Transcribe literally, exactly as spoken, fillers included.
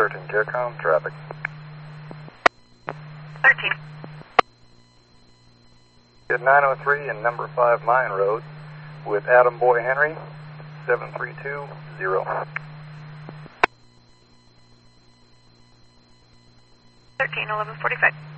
thirteen Caricom, traffic. thirteen. At nine oh three and number five Mine Road with Adam Boy Henry, seven three two zero. thirteen eleven forty-five.